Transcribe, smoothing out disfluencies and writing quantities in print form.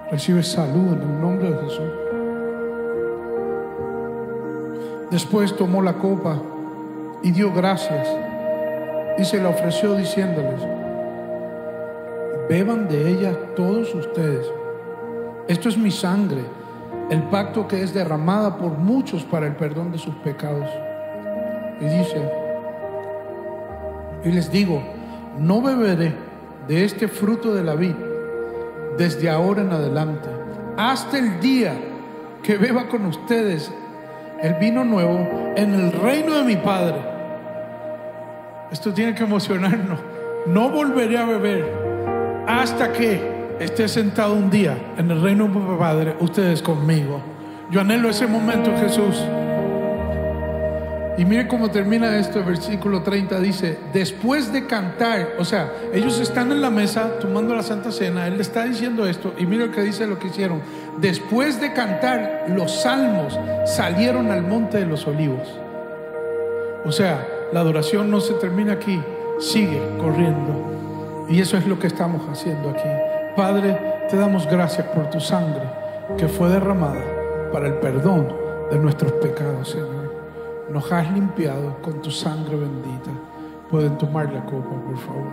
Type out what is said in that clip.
Recibe salud en el nombre de Jesús. Después tomó la copa y dio gracias y se la ofreció diciéndoles: beban de ella todos ustedes. Esto es mi sangre, el pacto que es derramada por muchos para el perdón de sus pecados. Y dice: y les digo, no beberé de este fruto de la vid desde ahora en adelante, hasta el día que beba con ustedes el vino nuevo en el reino de mi Padre. Esto tiene que emocionarnos. No volveré a beber hasta que esté sentado un día en el reino de mi Padre, ustedes conmigo. Yo anhelo ese momento, Jesús. Y mire cómo termina esto. El versículo 30 dice: después de cantar, o sea, ellos están en la mesa tomando la Santa Cena, Él le está diciendo esto, y mire lo que dice, lo que hicieron. Después de cantar los salmos, salieron al monte de los olivos. O sea, la adoración no se termina aquí, sigue corriendo. Y eso es lo que estamos haciendo aquí. Padre, te damos gracias por tu sangre que fue derramada para el perdón de nuestros pecados, Señor. Nos has limpiado con tu sangre bendita. Pueden tomar la copa, por favor.